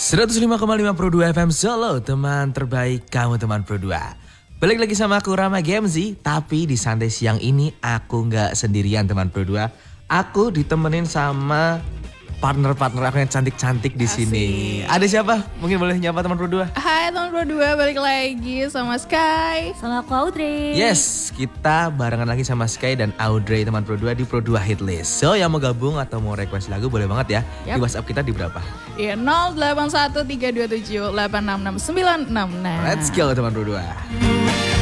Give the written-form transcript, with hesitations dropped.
105,5 Pro 2 FM Solo, teman terbaik kamu teman Pro 2. Balik lagi sama aku Rama Gemzi, tapi di santai siang ini aku nggak sendirian teman Pro 2. Aku ditemenin sama partner-partner aku yang cantik-cantik di sini. Ada siapa? Mungkin boleh nyapa teman Pro 2? Hai teman Pro 2, balik lagi sama Sky. Sama aku Audrey. Yes, kita barengan lagi sama Sky dan Audrey teman Pro 2 di Pro 2 Hit List. So yang mau gabung atau mau request lagu boleh banget ya. Di WhatsApp kita di berapa? Iya 081327866966. Let's go teman Pro 2.